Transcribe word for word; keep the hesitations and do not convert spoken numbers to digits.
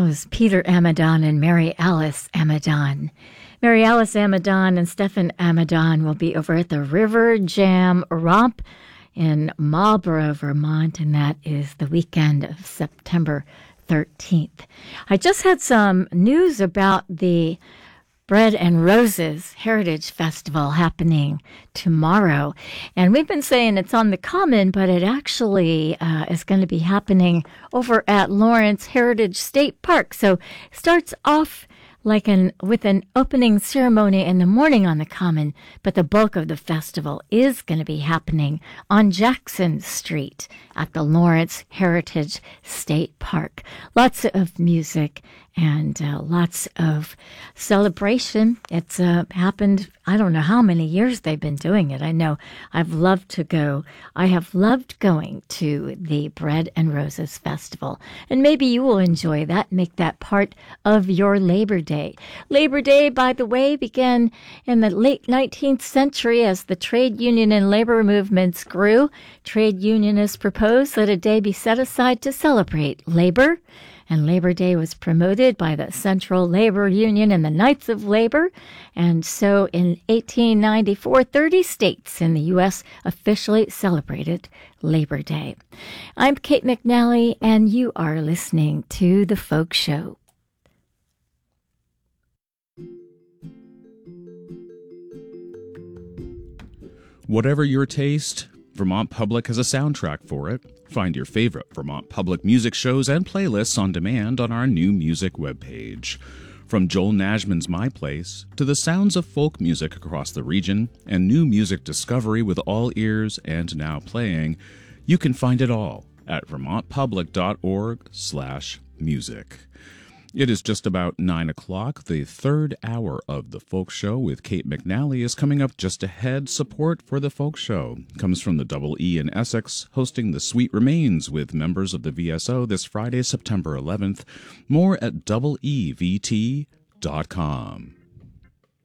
was Peter Amadon and Mary Alice Amadon. Mary Alice Amadon and Stephen Amadon will be over at the River Jam Romp in Marlborough, Vermont, and that is the weekend of September thirteenth. I just had some news about the Bread and Roses Heritage Festival happening tomorrow. And we've been saying it's on the Common, but it actually uh, is going to be happening over at Lawrence Heritage State Park. So it starts off like an with an opening ceremony in the morning on the Common, but the bulk of the festival is going to be happening on Jackson Street at the Lawrence Heritage State Park. Lots of music and uh, lots of celebration. It's uh, happened, I don't know how many years they've been doing it. I know I've loved to go. I have loved going to the Bread and Roses Festival. And maybe you will enjoy that, make that part of your Labor Day. Labor Day, by the way, began in the late nineteenth century as the trade union and labor movements grew. Trade unionists proposed that a day be set aside to celebrate labor. And Labor Day was promoted by the Central Labor Union and the Knights of Labor. And so in eighteen ninety-four, thirty states in the U S officially celebrated Labor Day. I'm Kate McNally, and you are listening to The Folk Show. Whatever your taste, Vermont Public has a soundtrack for it. Find your favorite Vermont Public music shows and playlists on demand on our new music webpage. From Joel Najman's My Place to the sounds of folk music across the region and new music discovery with all ears and now playing, you can find it all at vermontpublic.org slash music. It is just about nine o'clock. The third hour of The Folk Show with Kate McNally is coming up just ahead. Support for The Folk Show comes from the Double E in Essex, hosting The Sweet Remains with members of the V S O this Friday, September eleventh. More at double E V T dot com.